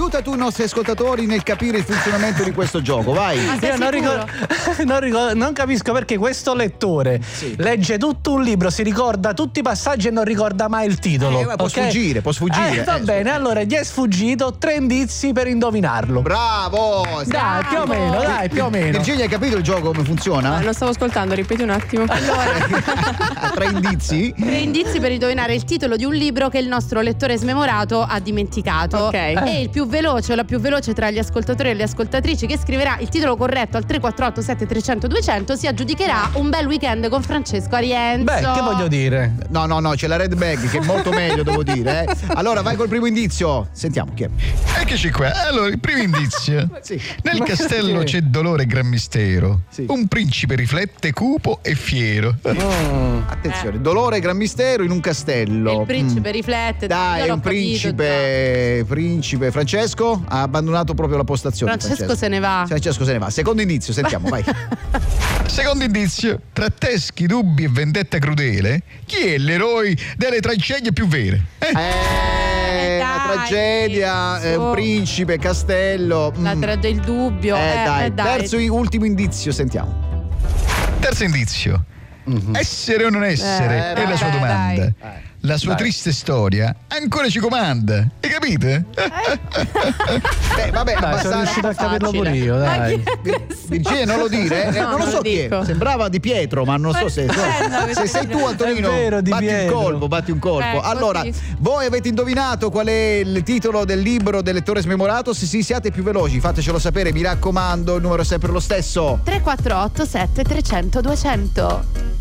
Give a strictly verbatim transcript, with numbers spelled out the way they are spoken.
aiuta tu i nostri ascoltatori nel capire il funzionamento di questo gioco, vai. Io non, ricor- non, ricor- non capisco perché questo lettore sì. legge tutto un libro, si ricorda tutti i passaggi e non ricorda mai il titolo. Eh, può okay? sfuggire, può sfuggire. Eh, va eh, bene, so. allora gli è sfuggito tre indizi per indovinarlo. Bravo! Dai, più o meno, dai, più o meno. Virginia, hai capito il gioco come funziona? Ah, non stavo ascoltando, ripeti un attimo. Allora, tre indizi? Tre indizi per indovinare il titolo di un libro che il nostro lettore smemorato ha dimenticato. Ok. E il più veloce o la più veloce tra gli ascoltatori e le ascoltatrici che scriverà il titolo corretto al tre quattro otto sette tre zero zero due zero zero si aggiudicherà un bel weekend con Francesco Arienzo. Beh, che voglio dire? No, no, no, c'è la red bag che è molto meglio, devo dire. Eh. Allora, vai col primo indizio. Sentiamo chi è. Eccoci qua. Allora, il primo indizio. Sì. Nel castello c'è dolore e gran mistero. Sì. Un principe riflette cupo e fiero. Oh. Attenzione, eh. dolore e gran mistero in un castello. E il principe mm. riflette. Dai, è un principe. Principe. Francesco ha abbandonato proprio la postazione. Francesco, Francesco se ne va. Francesco se ne va. Secondo indizio, sentiamo, vai. Secondo indizio, tra teschi, dubbi e vendetta crudele, chi è l'eroe delle tragedie più vere? Eh? Eh, Eh, una dai, tragedia, eh, un principe, castello. La mm. tra- del dubbio. Eh, Eh, dai. eh, dai. Terzo e ultimo indizio, sentiamo. Terzo indizio, Mm-hmm. essere o non essere Eh, è la sua dai, domanda. dai. Eh. La sua Dai. triste storia ancora ci comanda. Hai capite? Beh, vabbè, Dai, sono riuscito a capirlo pure io, Ma dai. chi è Virginia, non lo dire? Eh, No, non lo non so lo chi è. dico. Sembrava Di Pietro, ma non so se. Eh, no, se sei tu, Antonino, È vero, Di batti Pietro. un colpo, batti un colpo. Ecco, Allora, sì. voi avete indovinato qual è il titolo del libro del lettore smemorato? Se sì, siate più veloci, fatecelo sapere, mi raccomando, il numero è sempre lo stesso. tre quattro otto sette tre zero zero due zero zero.